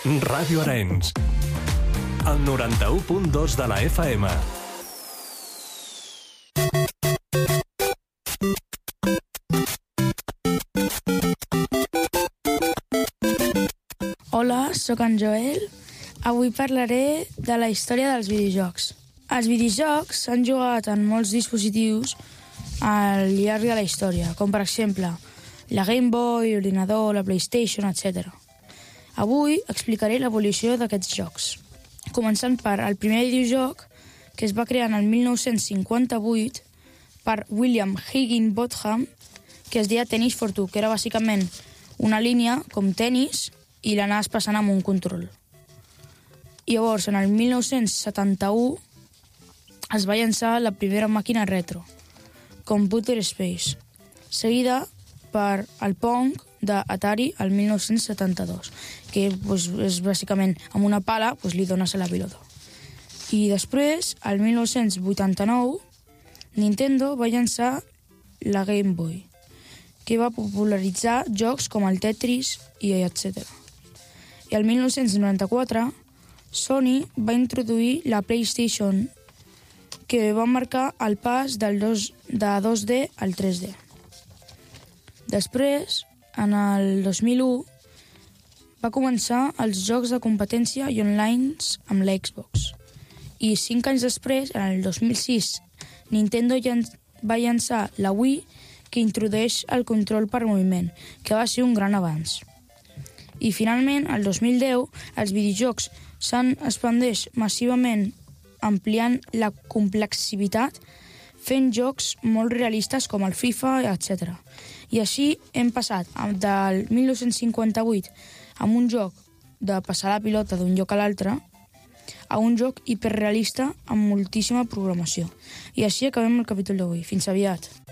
Ràdio Arenys, el 91.2 de la FM. Hola, sóc en Joel. Avui parlaré de la història dels videojocs. Els videojocs s'han jugat en molts dispositius al llarg de la història, com per exemple la Game Boy, l'ordinador, la PlayStation, etc. Avui explicaré l'evolució d'aquests jocs, començant per el primer videojoc que es va crear en el 1958 per William Higginbotham, que es deia Tennis for Two, que era bàsicament una línia com tenis i l'anaves passant amb un control. I llavors, en el 1971, es va llançar la primera màquina retro, Computer Space, seguida per el Pong d'Atari el 1972, que és bàsicament amb una pala li dones a la pilota. I després, el 1989, Nintendo va llançar la Game Boy, que va popularitzar jocs com el Tetris i etc. I el 1994, Sony va introduir la PlayStation, que va marcar el pas de 2D al 3D. Després, en el 2001, va començar els jocs de competència i online amb la Xbox. I 5 anys després, en el 2006, Nintendo va llançar la Wii, que introdueix el control per moviment, que va ser un gran avanç. I finalment, el 2010, els videojocs s'han expandeix massivament, ampliant la complexitat, fent jocs molt realistes com el FIFA, etc. I així hem passat del 1958 amb un joc de passar la pilota d'un lloc a l'altre a un joc hiperrealista amb moltíssima programació. I així acabem el capítol d'avui. Fins aviat.